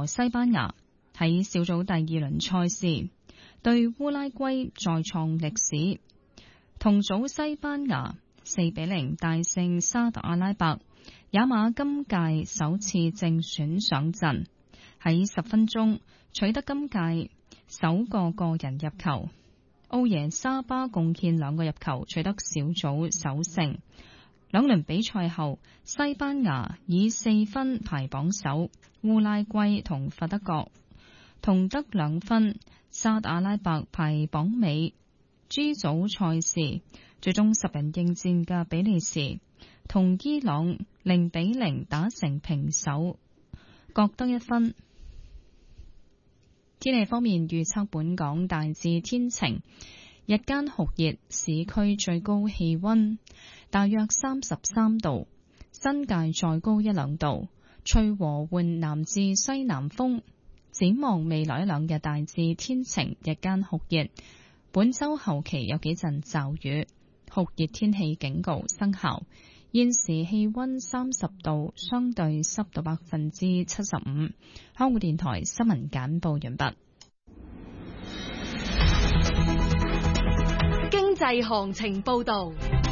和西班牙喺小組第二輪賽事對烏拉圭再創歷史，同組西班牙4-0大勝沙特阿拉伯，也馬今屆首次正選上陣，喺10分鐘取得今屆首個個人入球。奧耶沙巴貢獻2個入球，取得小組首勝。兩輪比賽後，西班牙以4分排榜首，烏拉圭同法德國同得2分，沙特阿拉伯排榜尾。G 組賽事最終10人應戰嘅比利時同伊朗0-0打成平手，各得1分。天氣方面預測，本港大致天晴，日間酷熱，市區最高氣溫大約33度，新界再高1-2度，吹和緩南至西南風。展望未來2日大致天晴，日間酷熱，本週後期有幾陣驟雨，酷熱天氣警告生效。現時氣溫30度，相對濕度75%。香港電台新聞簡報完畢。 經濟行情報道。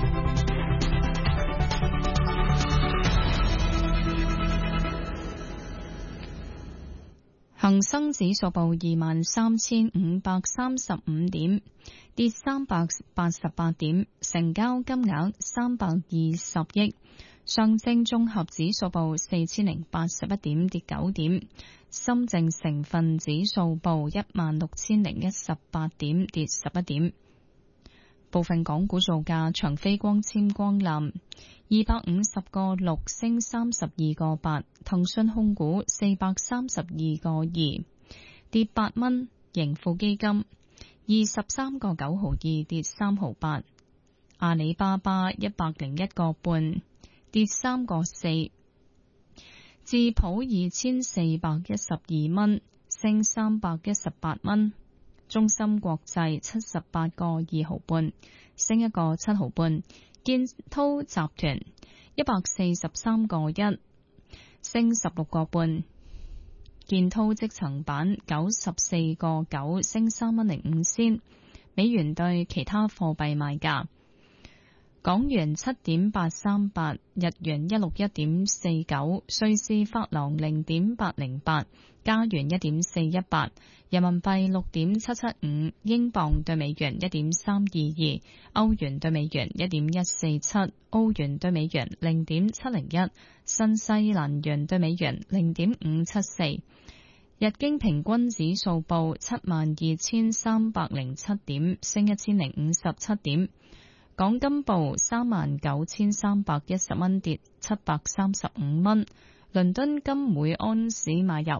恒生指數報23,535點，跌388點，成交金額320億。上證綜合指數報4081點，跌9點。深證成分指數報16,018點，跌11點。部分港股造價：長飛光纖光纜250個6升32個8，騰訊控股432個2跌8蚊，盈富基金23個9毫2跌3毫8，阿里巴巴101個半跌3個4，智普2412蚊升318蚊。中芯國際78個2毫半升1個7毫半，建滔集團143個1升16個半，建滔積層板94個9升3蚊05仙。美元對其他貨幣賣價：港元7.838，日元161.49，瑞士法郎0.808，加元1.418，人民幣6.775，英鎊對美元1.322，歐元對美元1.147，澳元對美元0.701，新西蘭元對美元0.574。日經平均指數報72,307點，升1057點。港金報39,310蚊，跌735蚊。倫敦金每安士買入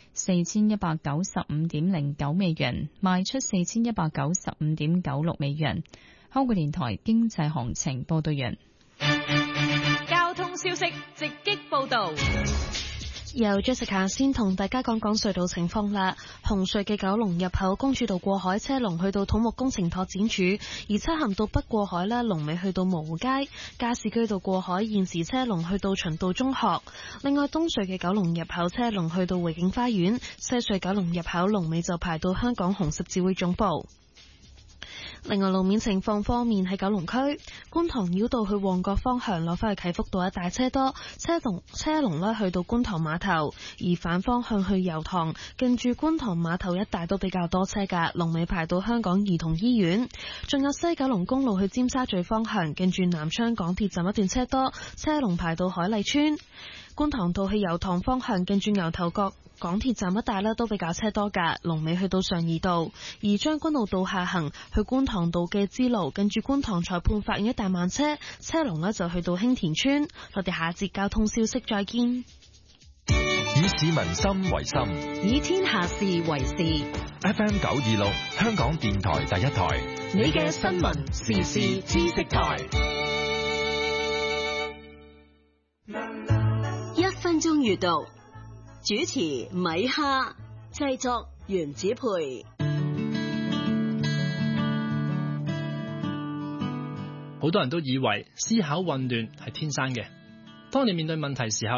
4195.09美元，賣出4195.96美元。香港電台經濟行情報道完。 交通消息直擊報道。 由 Jessica 先同大家講講隧道情況啦。紅隧嘅九龍入口公主道過海車龍去到土木工程拓展處，而漆咸道北過海呢，龍尾去到蕪湖街。加士居道過海現時車龍去到循道中學。另外東隧嘅九龍入口車龍去到匯景花園，西隧九龍入口龍尾就排到香港紅十字會總部。另外路面情況方面，喺九龍區觀塘繞道去旺角方向落返去啟福道一帶車多，車龍呢去到觀塘碼頭，而反方向去油塘近住觀塘碼頭一帶都比較多車㗎，龍尾排到香港兒童醫院。仲有西九龍公路去尖沙咀方向近住南昌港鐵站一段車多，車龍排到海麗村。觀塘道去油塘方向近住牛頭角港鐵站一帶都比較車多㗎，龍尾去到上怡道。而將軍澳道下行去觀塘道嘅支路近住觀塘裁判法院一帶慢車，車龍就去到興田村。我哋下節交通消息再見。 以市民心為心， 以天下事為事。 FM 926香港電台第一台， 你嘅新聞時事知識台。1分鐘閱讀，主持米哈，製作原子培。 好多人都以為思考混亂係天生嘅，當你面對問題時候，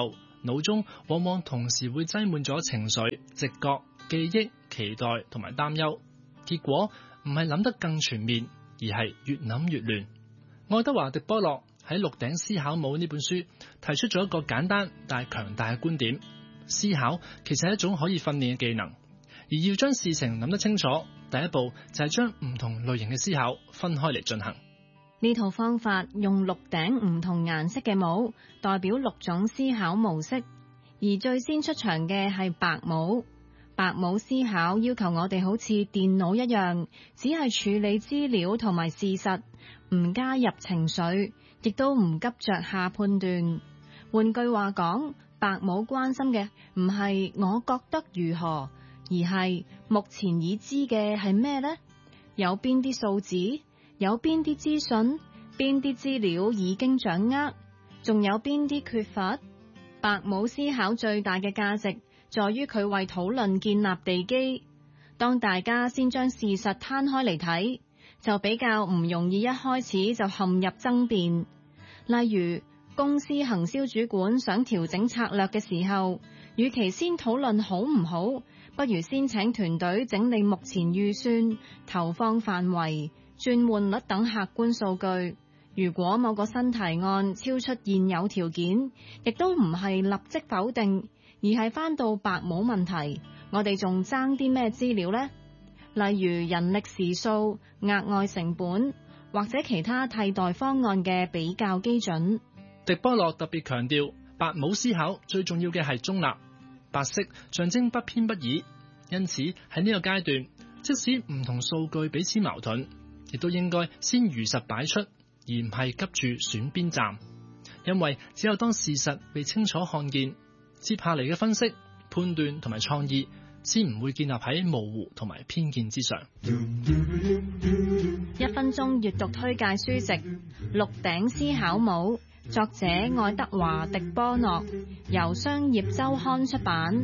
腦中往往同時會擠滿咗情緒、直覺、記憶、期待同埋擔憂，結果唔係諗得更全面，而係越諗越亂。愛德華·迪波洛喺《鹿鼎思考帽》呢本書提出咗一個簡單但係強大嘅觀點：思考其實係一種可以訓練嘅技能，而要將事情諗得清楚，第一步就係將唔同類型嘅思考分開嚟進行。 呢套方法用6頂唔同顏色嘅帽，代表6種思考模式，而最先出場嘅係白帽。白帽思考要求我哋好似電腦一樣，只係處理資料同埋事實，唔加入情緒，亦都唔急着下判斷。換句話講，白帽關心嘅唔係我覺得如何，而係目前已知嘅係咩呢？有邊啲數字？有邊啲資訊？邊啲資料已經掌握？仲有邊啲缺乏？白帽思考最大嘅價值在於佢為討論建立地基。當大家先將事實攤開嚟睇，就比較唔容易一開始就陷入爭辯。例如，公司行銷主管想調整策略嘅時候，與其先討論好唔好，不如先請團隊整理目前預算、投放範圍、轉換率等客觀數據。如果某個新提案超出現有條件，亦都唔係立即否定，而係返到白帽問題，我哋仲爭啲咩資料呢？例如人力時數、額外成本，或者其他替代方案嘅比較基準。 迪波洛特別強調，白帽思考最重要嘅係中立，白色象徵不偏不倚，因此喺呢個階段，即使唔同數據彼此矛盾，亦都應該先如實擺出，而唔係急住選邊站。因為只有當事實被清楚看見，接下嚟嘅分析、判斷同埋創意，先唔會建立喺模糊同埋偏見之上。 1分鐘閱讀推介書籍《鹿鼎思考帽》，作者愛德華·迪波諾，由商業週刊出版。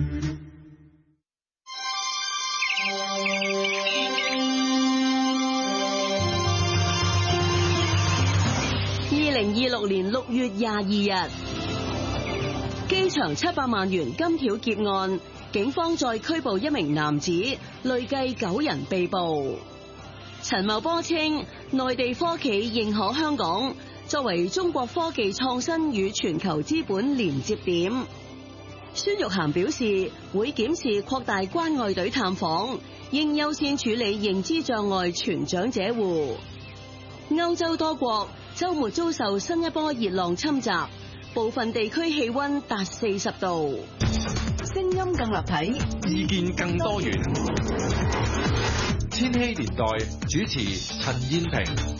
2026年6月22日，機場700萬元金條劫案，警方再拘捕1名男子，累計9人被捕。陳茂波稱，內地科企認可香港作為中國科技創新與全球資本連接點。孫玉菡表示，會檢視擴大關愛隊探訪，應優先處理認知障礙全長者戶。歐洲多國週末遭受新一波熱浪侵襲，部分地區氣溫達40度。聲音更立體， 意見更多元。千禧年代主持陳燕萍。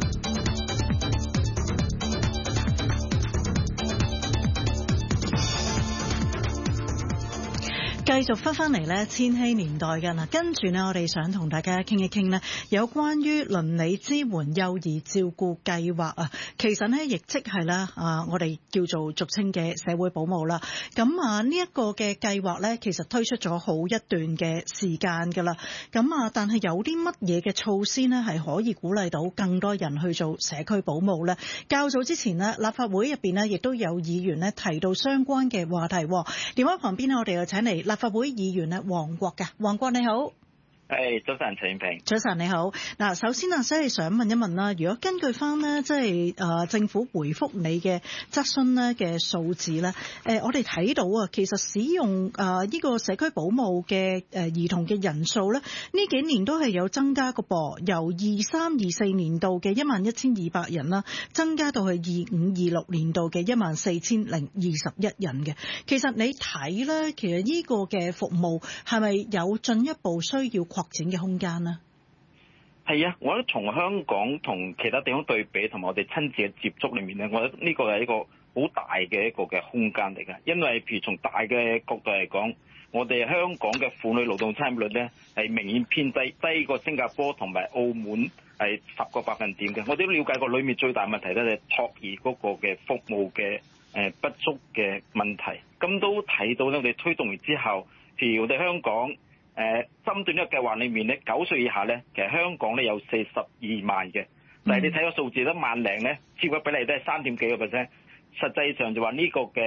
繼續翻嚟咧千禧年代嘅嗱，跟住呢，我哋想同大家傾一傾呢，有關於鄰里支援幼兒照顧計劃啊，其實呢，亦即係咧我哋叫做俗稱嘅社會保姆啦。咁呢一個嘅計劃呢，其實推出咗好一段嘅時間噶啦。咁但係有啲乜嘢嘅措施呢，係可以鼓勵到更多人去做社區保姆呢？較早之前呢，立法會入邊呢，亦都有議員呢提到相關嘅話題。電話旁邊呢，我哋又請嚟立法會議員咧，黃國嘅，黃國你好。 早晨，陳燕萍。早晨你好。嗱，首先啊，真係想問一問啦，如果根據翻呢，即係政府回覆你嘅質詢咧嘅數字咧，我哋睇到啊，其實使用呢個社區保姆嘅兒童嘅人數咧，呢幾年都係有增加個噃，由23-24年度嘅11,200人啦，增加到係25-26年度嘅14,021人嘅。其實你睇咧，其實呢個嘅服務係咪有進一步需要擴展嘅空間呢？ 係啊，我覺得從香港同其他地方對比，同埋我哋親自嘅接觸裏面咧，我覺得呢個係一個好大嘅一個嘅空間嚟㗎。因為譬如從大嘅角度嚟講，我哋香港嘅婦女勞動參與率咧係明顯偏低，低過新加坡同埋澳門係10個百分點嘅。我哋都了解過裏面最大問題咧係托兒嗰個嘅服務嘅不足嘅問題。咁都睇到咧，我哋推動完之後，譬如我哋香港。針對呢個計劃裏面咧，9歲以下咧，其實香港咧有42萬嘅，但係你睇個數字得1萬零咧，超過比例都係3.幾個%。實際上就話呢個嘅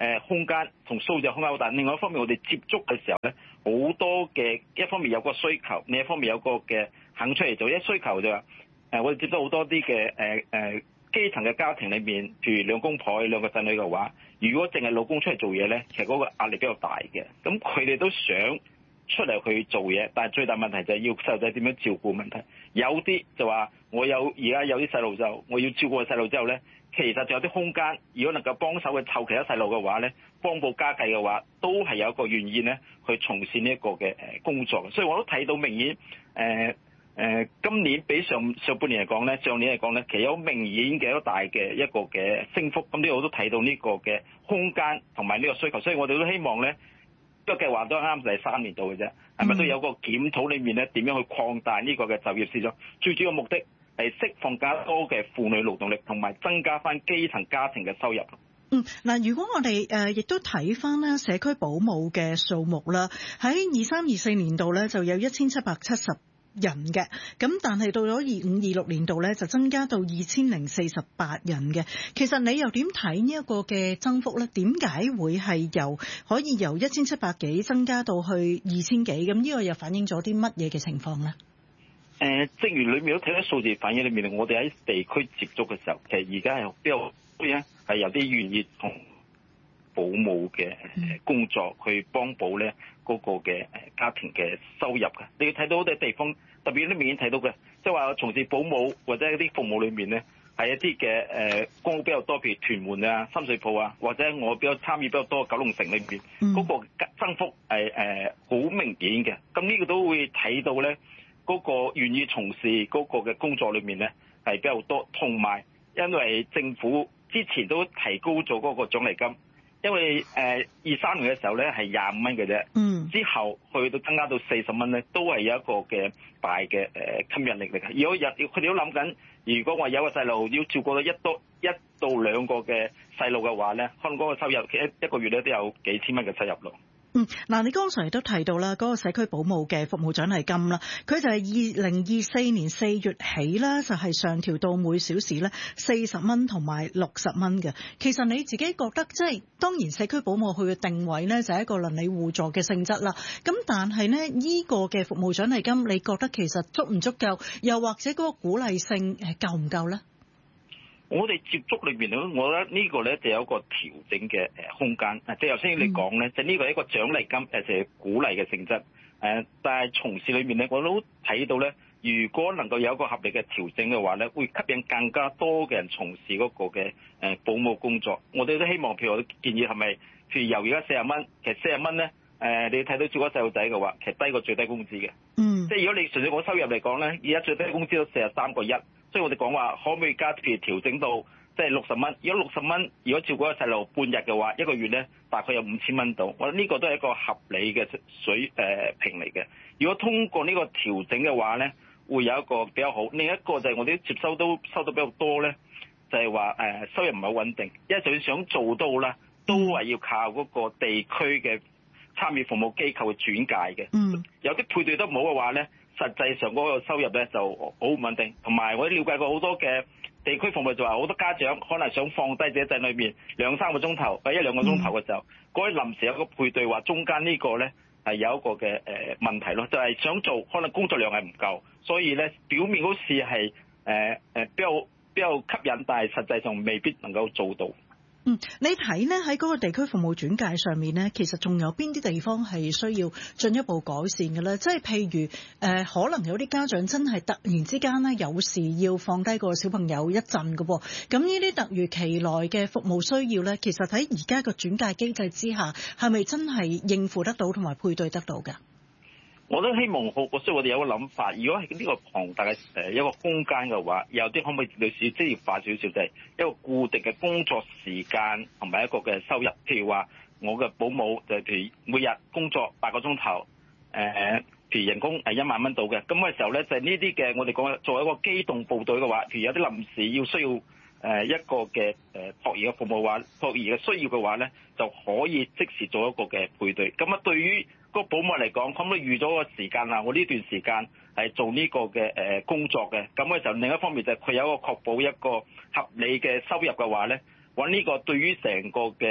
空間同數字空間好大。另外一方面，我哋接觸嘅時候咧，好多嘅一方面有個需求，另一方面有個嘅肯出嚟做。一需求就話我哋接觸好多啲嘅基層嘅家庭裏面，譬如兩公婆兩個仔女嘅話，如果淨係老公出嚟做嘢咧，其實嗰個壓力比較大嘅。咁佢哋都想出嚟去做嘢，但係最大問題就係要細路仔點樣照顧問題。有啲就話我而家有啲細路就我要照顧個細路之後咧，其實就有啲空間。如果能夠幫手去湊其他細路嘅話咧，幫補家計嘅話，都係有一個願意咧去從事呢一個嘅工作。所以我都睇到明顯今年比上半年嚟講咧，上年嚟講咧，其實有明顯嘅一個大嘅一個嘅升幅。咁呢個我都睇到呢個嘅空間同埋呢個需求。所以我哋都希望咧，呢個計劃都啱係3年度嘅啫，係咪都有個檢討裏面咧，點樣去擴大呢個嘅就業市場？最主要目的係釋放更加多嘅婦女勞動力，同埋增加翻基層家庭嘅收入。 嗱，如果我哋亦都睇翻咧社區保姆嘅數目啦，喺23-24年度咧就有1770人嘅，咁但係到咗25-26年度咧就增加到2048人嘅。其實你又點睇呢一個嘅增幅咧？點解會係可以由1700幾增加到去2000幾？咁呢個又反映咗啲乜嘢嘅情況咧？ 正如裏面都睇到數字反映裏面，我哋喺地區接觸嘅時候，其實而家係比較多嘢係有啲願意同保姆嘅工作去幫補咧嗰個嘅家庭嘅收入嘅。你要睇到好多地方，特別啲明顯睇到嘅，即係話從事保姆或者一啲服務裏面咧，係一啲嘅公屋比較多，譬如屯門啊、深水埗啊，或者我比較參與比較多九龍城裏面，嗰個增幅係好明顯嘅。咁呢個都會睇到咧，嗰個願意從事嗰個嘅工作裏面咧係比較多，同埋因為政府之前都提高咗嗰個獎勵金。因為23年嘅時候咧係25蚊嘅啫，之後去到增加到40蚊咧，都係有一個嘅大嘅吸引力嚟嘅。如果佢哋都諗緊，如果我有個細路要照顧到一到兩個嘅細路嘅話咧，可能嗰個收入一個月咧都有幾千蚊嘅收入咯。 嗱，你剛才都提到啦，嗰個社區保姆嘅服務獎勵金啦，佢就係2024年4月起啦，就係上調到每小時咧40蚊同埋60蚊嘅。其實你自己覺得，即係當然社區保姆佢嘅定位咧就係一個鄰里互助嘅性質啦。咁但係呢，呢個嘅服務獎勵金，你覺得其實足唔足夠？又或者嗰個鼓勵性夠唔夠咧？ 我哋接觸裏面咧，我覺得呢個咧就有一個調整嘅空間。即係頭先你講咧，就呢個係一個獎勵金，就係鼓勵嘅性質。但係從事裏面咧，我都睇到咧，如果能夠有一個合理嘅調整嘅話咧，會吸引更加多嘅人從事嗰個嘅保姆工作。我哋都希望，譬如我建議係咪，譬如由而家40蚊，其實40蚊咧，你睇到照顧細路仔嘅話，其實低過最低工資嘅。即係如果你純粹講收入嚟講咧，而家最低工資都43個1。所以我哋講話可唔可以加譬如調整到即係60蚊？如果60蚊，如果照顧個細路半日嘅話，一個月咧大概有5000蚊到。我覺得呢個都係一個合理嘅水平嚟嘅。如果通過呢個調整嘅話咧，會有一個比較好。另一個就係我哋接收到比較多咧，就係話收入唔係好穩定，因為就算想做到啦，都係要靠嗰個地區嘅參與服務機構嘅轉介嘅。有啲配對得唔好嘅話咧，實際上嗰個收入咧就好唔穩定，同埋我哋了解過好多嘅地區服務就話，好多家長可能想放低自己仔裏面2-3個鐘頭或者1-2個鐘頭嘅時候，嗰啲臨時有個配對話中間呢個咧係有一個嘅問題咯，就係想做可能工作量係唔夠，所以咧表面好似係比較吸引，但係實際上未必能夠做到。 你睇呢喺嗰個地區服務轉介上面呢，其實仲有邊啲地方係需要進一步改善嘅咧？即係譬如可能有啲家長真係突然之間呢有事要放低個小朋友一陣嘅喎，咁呢啲突如其來嘅服務需要呢，其實喺而家個轉介機制之下，係咪真係應付得到同埋配對得到㗎？ 我都希望所以我哋有個諗法，如果係呢個龐大嘅一個空間嘅話，有啲可唔可以類似職業化少少，就係一個固定嘅工作時間同埋一個嘅收入。譬如話我嘅保姆就係譬如每日工作8個鐘頭，譬如人工係1萬蚊到嘅。咁嘅時候咧，就係呢啲嘅我哋講作為一個機動部隊嘅話，譬如有啲臨時要需要一個嘅托兒嘅服務話，托兒嘅需要嘅話咧，就可以即時做一個嘅配對。咁啊，對於個保姆嚟講，可唔可以預咗個時間啊？我呢段時間係做呢個嘅工作嘅，咁嘅時候另一方面就係佢有一個確保一個合理嘅收入嘅話咧，揾呢個對於成個嘅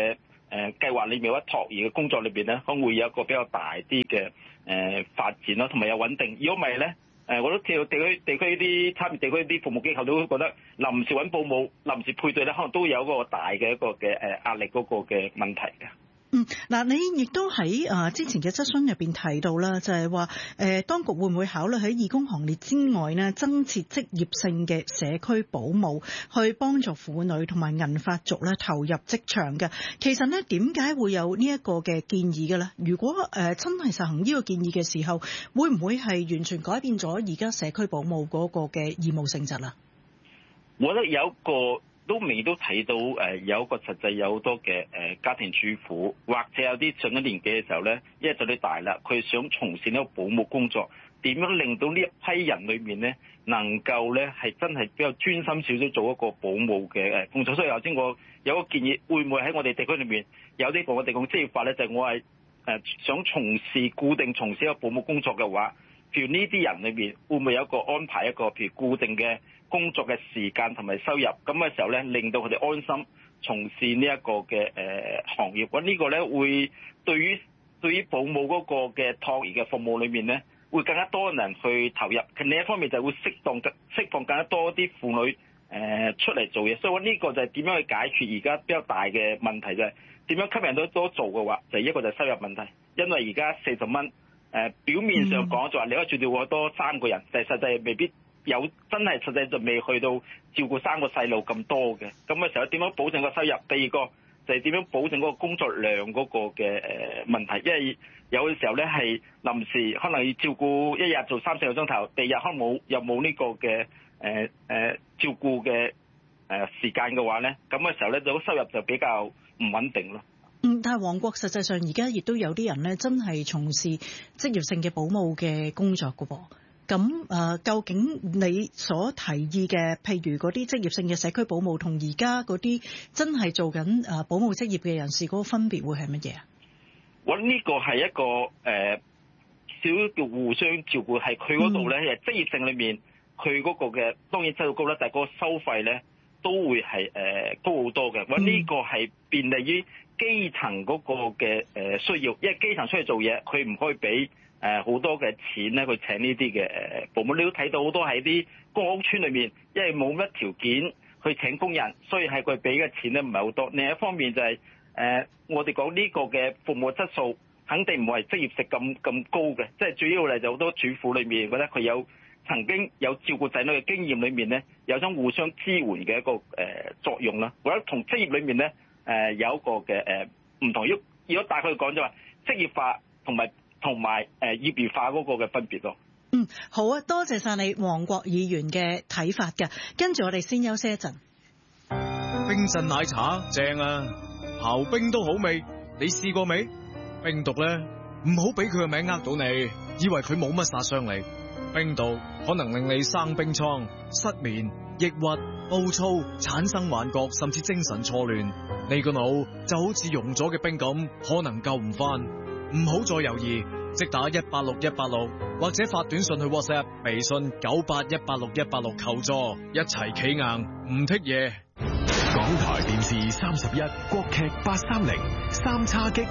計劃裏面或者托兒嘅工作裏邊咧，可能會有一個比較大啲嘅發展咯，同埋有穩定。如果唔係咧，我都知道地區啲參與地區啲服務機構都覺得臨時揾保姆、臨時配對咧，可能都有個大嘅一個嘅壓力嗰個嘅問題嘅。 嗱，你亦都喺之前嘅質詢入邊提到啦，就係話當局會唔會考慮喺義工行列之外呢，增設職業性嘅社區保姆，去幫助婦女同埋銀髮族咧投入職場嘅？其實呢，點解會有呢一個嘅建議嘅咧？如果真係實行呢個建議嘅時候，會唔會係完全改變咗而家社區保姆嗰個嘅義務性質啊？ 我覺得有一個都未都睇到有一個實際有好多嘅家庭主婦，或者有啲上咗年紀嘅時候咧，因為就啲大啦，佢想從事呢個保姆工作，點樣令到呢一批人裏面咧能夠咧係真係比較專心少少做一個保姆嘅工作。所以頭先我有個建議，會唔會喺我哋地區裏面有啲我哋講職業化咧，就係我係想固定從事一個保姆工作嘅話，譬如呢啲人裏面會唔會有一個安排一個譬如固定嘅工作嘅時間同埋收入，咁嘅時候咧，令到佢哋安心從事呢一個嘅行業。咁呢個咧會對於保姆嗰個嘅托兒嘅服務裏面咧，會更加多人去投入。另一方面就會釋放更加多啲婦女出嚟做嘢。所以呢個就係點樣去解決而家比較大嘅問題，就係點樣吸引到多做嘅話，就係一個就係收入問題。因為而家40蚊表面上講就話你可以照顧多3個人，但係實際未必有真係實際就未去到照顧3個細路咁多嘅。咁嘅時候點樣保證個收入？第二個就係點樣保證嗰個工作量嗰個嘅問題，因為有嘅時候咧係臨時可能要照顧一日做3-4個鐘頭，第二日可能又冇呢個嘅照顧嘅時間嘅話咧，咁嘅時候咧就收入就比較唔穩定咯。 但係黃國實際上而家亦都有啲人咧，真係從事職業性嘅保姆嘅工作㗎噃。咁究竟你所提議嘅，譬如嗰啲職業性嘅社區保姆，同而家嗰啲真係做緊保姆職業嘅人士嗰個分別會係乜嘢啊？我諗呢個係一個少叫互相照顧，係佢嗰度咧，職業性裏面佢嗰個嘅當然質素高啦，但係嗰個收費咧都會係高好多嘅。我諗呢個係便利於基層嗰個嘅需要，因為基層出去做嘢，佢唔可以俾好多嘅錢咧，去請呢啲嘅保姆。你都睇到好多喺啲公屋村裏面，因為冇乜條件去請工人，所以係佢俾嘅錢咧唔係好多。另一方面就係我哋講呢個嘅服務質素肯定唔係職業性咁高嘅，即係主要嚟就好多主婦裏面覺得佢曾經有照顧仔女嘅經驗裏面咧，有種互相支援嘅一個作用啦。或者同職業裏面咧有一個嘅唔同。如果大概講就話職業化同埋業餘化嗰個嘅分別咯。好啊，多謝晒你黃國議員嘅睇法嘅。跟住我哋先休息一陣。 冰鎮奶茶正啊，刨冰都好味，你試過未？冰毒咧，唔好俾佢個名呃到你，以為佢冇乜殺傷力。冰毒可能令你生冰瘡、失眠、抑鬱、暴躁、產生幻覺，甚至精神錯亂。你個腦就好似溶咗嘅冰咁，可能救唔翻。唔好再猶豫，即打186-186，或者發短信去 WhatsApp、微信98-186-186求助，一齊企硬，唔剔嘢。 港台電視31國劇830三叉戟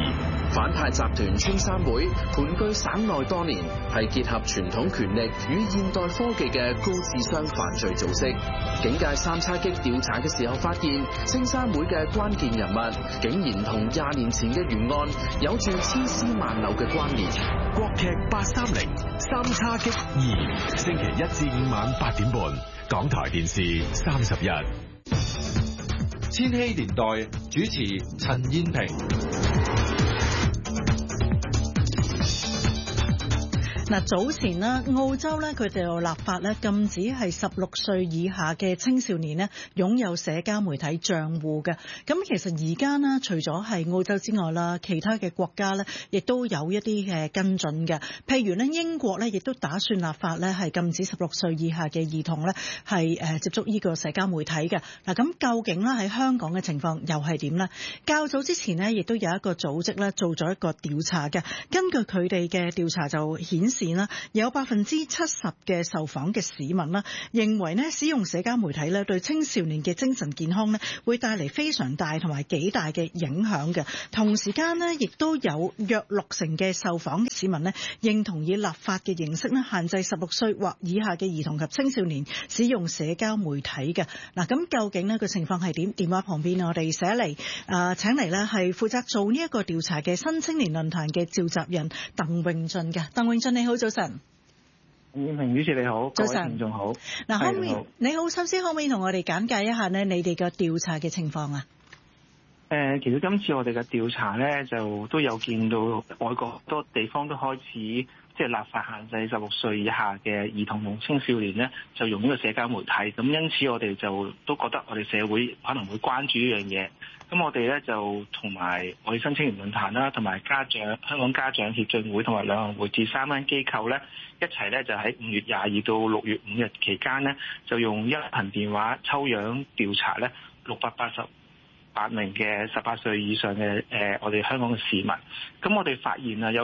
2。 反派集團青山會盤踞省內多年，係結合傳統權力與現代科技嘅高智商犯罪組織。警界三叉戟調查嘅時候發現，青山會嘅關鍵人物竟然同20年前嘅懸案有住千絲萬縷嘅關聯。 國劇830三叉戟2，星期1至5晚8點半，港台電視31。 千禧年代主持陳燕萍。 嗱，早前啦，澳洲咧佢哋有立法咧禁止係16歲以下嘅青少年咧擁有社交媒體賬戶嘅。咁其實而家呢，除咗係澳洲之外啦，其他嘅國家咧亦都有一啲嘅跟進嘅。譬如咧英國咧亦都打算立法咧係禁止16歲以下嘅兒童咧係接觸呢個社交媒體嘅。嗱，咁究竟咧喺香港嘅情況又係點呢？較早之前呢，亦都有一個組織咧做咗一個調查嘅。根據佢哋嘅調查就顯示示啦，有70%嘅受訪嘅市民啦，認為呢使用社交媒體咧對青少年嘅精神健康咧會帶嚟非常大同埋幾大嘅影響嘅。同時間呢，亦都有約60%嘅受訪嘅市民咧認同以立法嘅形式咧限制16歲或以下嘅兒童及青少年使用社交媒體嘅。嗱，咁究竟呢個情況係點？電話旁邊我哋寫嚟請嚟呢係負責做呢一個調查嘅新青年論壇嘅召集人鄧詠俊嘅。鄧詠俊你好，早晨。 燕平主持你好， 早晨， 各位聽眾好。 嗱，你好，首先可唔可以同我哋簡介一下呢你哋嘅調查嘅情況啊？ 其實今次我哋嘅調查咧，就都有見到外國好多地方都開始即係立法限制16歲以下嘅兒童同青少年咧，就用呢個社交媒體。咁因此我哋就都覺得我哋社會可能會關注呢樣嘢。咁我哋咧就同埋我哋新青年論壇啦，同埋香港家長協進會同埋兩岸會至3間機構咧，一齊咧就喺5月22到6月5日期間咧，就用一頻電話抽樣調查咧688名嘅18歲以上嘅我哋香港嘅市民。咁我哋發現啊，有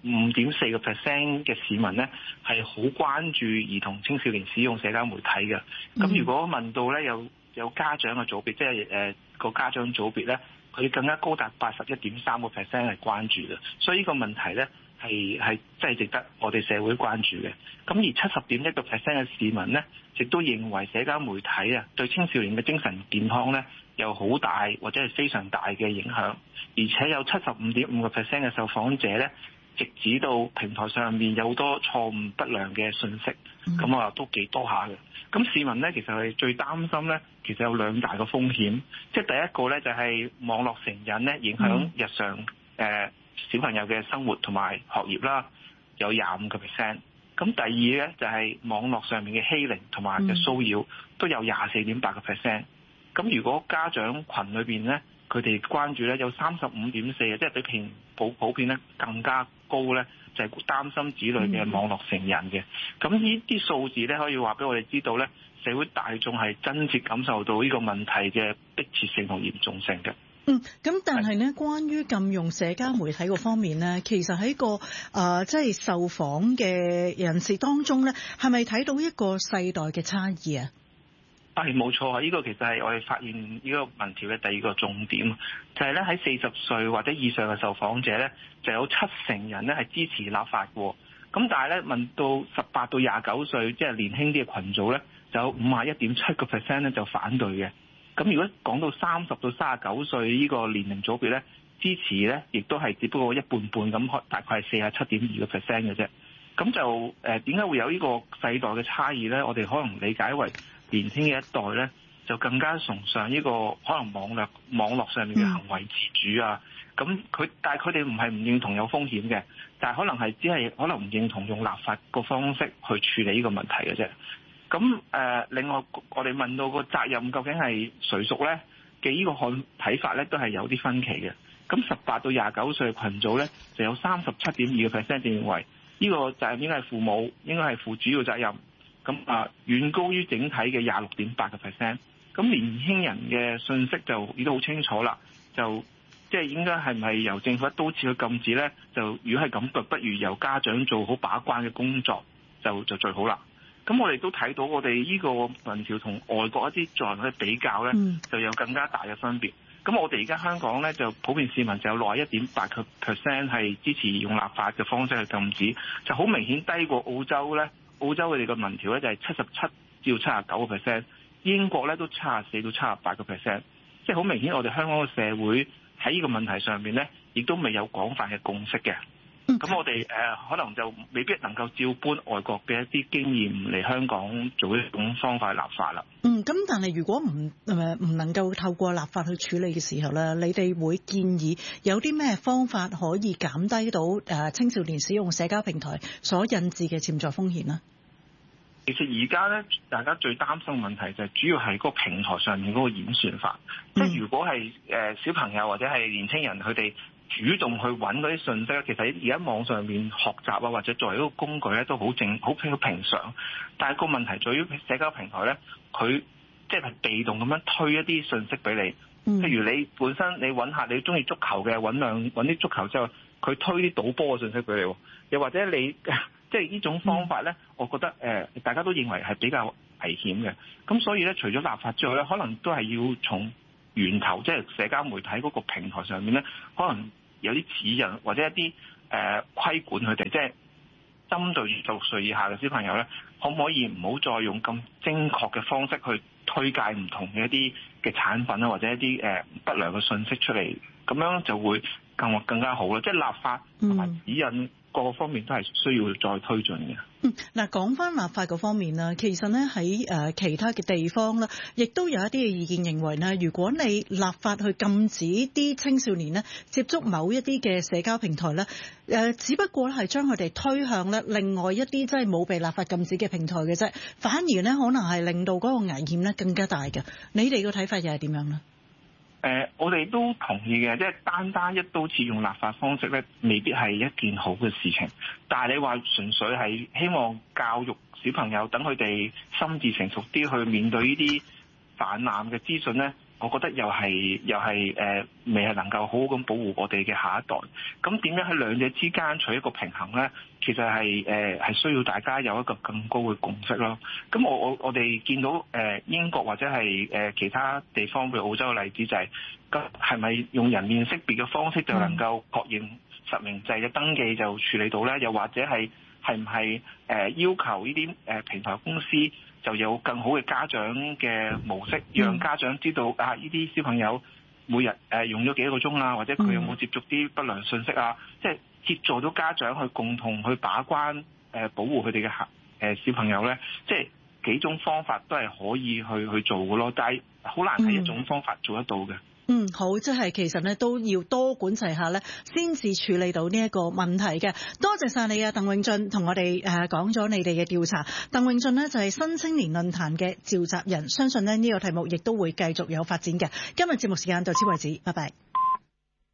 65.4% 嘅市民咧係好關注兒童青少年使用社交媒體嘅。咁如果問到咧有家長嘅組別，即係個家長組別咧，佢更加高達81.3% 係關注嘅。所以呢個問題咧係真係值得我哋社會關注嘅。咁而70.1% 嘅市民咧，亦都認為社交媒體啊對青少年嘅精神健康咧有好大或者係非常大嘅影響，而且有75.5% 嘅受訪者咧，直指到平台上面有好多錯誤不良嘅信息，咁啊都幾多下嘅。咁市民咧其實係最擔心咧，其實有2大嘅風險，即係第一個咧就係網絡成癮咧影響日常小朋友嘅生活同埋學業啦，有25%。咁第二咧就係網絡上面嘅欺凌同埋嘅騷擾都有24.8%。咁如果家長群裏邊咧，佢哋關注咧有35.4%，即係比普遍咧更加高咧，就係擔心子女嘅網絡成癮嘅。咁呢啲數字咧可以話俾我哋知道咧，社會大眾係真切感受到呢個問題嘅迫切性同嚴重性嘅。 咁但係呢，關於禁用社交媒體嗰方面呢，其實喺個即係受訪嘅人士當中咧，係咪睇到一個世代嘅差異啊？ 係冇錯啊！呢個其實係我哋發現呢個民調嘅第二個重點，就係咧喺40歲或者以上嘅受訪者咧，就有70%人咧係支持立法嘅。咁但係咧問到18到29歲，即係年輕啲嘅群組咧，就有51.7% 咧就反對嘅。咁如果講到30到39歲呢個年齡組別咧，支持咧亦都係只不過一半半咁，大概係47.2% 嘅啫。咁就點解會有呢個世代嘅差異咧？我哋可能理解為年輕嘅一代咧，就更加崇尚呢個可能網絡上面嘅行為自主啊。咁但係佢哋唔係唔認同有風險嘅，但係可能係只係可能唔認同用立法個方式去處理呢個問題嘅啫。咁另外我哋問到個責任究竟係誰屬咧嘅呢個睇法咧，都係有啲分歧嘅。咁18到29歲嘅群組咧，就有37.2% 認為呢個責任應該係父母，應該係負主要責任。咁遠高於整體嘅26.8%。咁年輕人嘅信息就已經好清楚啦，就即係應該係咪由政府一刀切去禁止咧？就如果係咁，不如由家長做好把關嘅工作，就最好啦。咁我哋都睇到我哋呢個民調同外國一啲在內嘅比較咧，就有更加大嘅分別。咁我哋而家香港咧就普遍市民就有61.8% 係支持用立法嘅方式去禁止，就好明顯低過澳洲咧。澳洲佢哋嘅民調咧就係77至到79%，英國咧都74到78%，即係好明顯我哋香港嘅社會喺呢個問題上面咧，亦都未有廣泛嘅共識嘅。咁我哋可能就未必能夠照搬外國嘅一啲經驗嚟香港做一種方法去立法啦。 咁但係如果唔能夠透過立法去處理嘅時候咧，你哋會建議有啲咩方法可以減低到青少年使用社交平台所引致嘅潛在風險呢？ 其實而家咧，大家最擔心嘅問題就係主要係嗰個平台上面嗰個演算法。即係如果係小朋友或者係年輕人佢哋主動去揾嗰啲信息，其實而家網上面學習啊，或者作為一個工具咧，都好平常。但係個問題在於社交平台咧，佢即係被動咁樣推一啲信息俾你。譬如你本身你揾下你中意足球嘅，揾啲足球之後，佢推啲賭波嘅信息俾你。 又或者你即係呢種方法咧，我覺得大家都認為係比較危險嘅。咁所以咧，除咗立法之外咧，可能都係要從源頭，即係社交媒體嗰個平台上面咧，可能有啲指引或者一啲規管佢哋，即係針對16歲以下嘅小朋友咧，可唔可以唔好再用咁精確嘅方式去推介唔同嘅一啲嘅產品啊，或者一啲不良嘅信息出嚟，咁樣就會更加好啦。即係立法同埋指引各個方面都係需要再推進嘅。 嗱，講翻立法嗰方面啦，其實咧喺其他嘅地方咧，亦都有一啲嘅意見認為咧，如果你立法去禁止啲青少年咧接觸某一啲嘅社交平台咧，只不過係將佢哋推向咧另外一啲即係冇被立法禁止嘅平台嘅啫，反而咧可能係令到嗰個危險咧更加大嘅。你哋嘅睇法又係點樣咧？ 我哋都同意嘅，即係單一刀切用立法方式咧，未必係一件好嘅事情。但係你話純粹係希望教育小朋友，等佢哋心智成熟啲去面對呢啲泛濫嘅資訊咧，我覺得又係未係能夠好好咁保護我哋嘅下一代。咁點樣喺兩者之間取一個平衡咧？其實係需要大家有一個更高嘅共識咯。咁我哋見到英國或者係其他地方譬如澳洲嘅例子就係咪用人面識別嘅方式就能夠確認實名制嘅登記就處理到咧？又或者係唔係要求呢啲平台公司就有更好嘅家長嘅模式，讓家長知道呢啲小朋友每日用咗幾個鐘啊，或者佢有冇接觸啲不良信息啊，即係協助到家長去共同去把關保護佢哋嘅小朋友咧，即係幾種方法都係可以去做嘅咯，但係好難係一種方法做得到嘅。 好，即係其實咧都要多管齊下咧，先至處理到呢一個問題嘅。多謝晒你啊，鄧永俊同我哋講咗你哋嘅調查。鄧永俊呢就係新青年論壇嘅召集人，相信呢個題目亦都會繼續有發展嘅。今日節目時間到此為止，拜拜。